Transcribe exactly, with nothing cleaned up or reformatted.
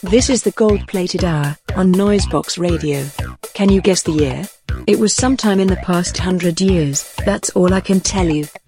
This is the gold-plated hour on Noisebox Radio. Can you guess the year? It was sometime in the past hundred years, that's all I can tell you.